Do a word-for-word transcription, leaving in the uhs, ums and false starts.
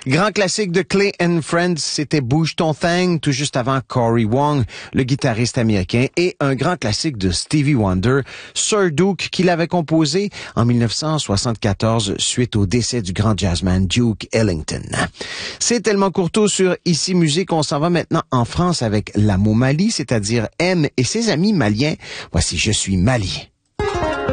Grand classique de Clay and Friends, c'était Bouge ton thing, tout juste avant Cory Wong, le guitariste américain, et un grand classique de Stevie Wonder, Sir Duke, qu'il avait composé en mille neuf cent soixante-quatorze suite au décès du grand jazzman Duke Ellington. C'est tellement courto sur Ici Musique, on s'en va maintenant en France avec la Momalie, c'est-à-dire M et ses amis maliens. Voici Je suis Mali.